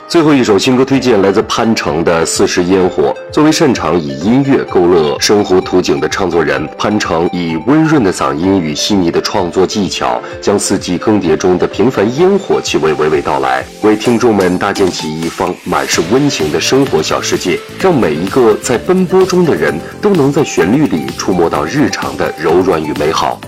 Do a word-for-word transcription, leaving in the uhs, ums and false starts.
最后一首新歌推荐来自潘城的《似是烟火》。作为擅长以音乐勾勒生活图景的唱作人，潘城以温润的嗓音与细腻的创作技巧，将四季更迭中的平凡烟火气味娓娓道来，为听众们搭建起一方满是温情的生活小世界，让每一个在奔波中的人都能在旋律里触摸到日常的柔软与美好。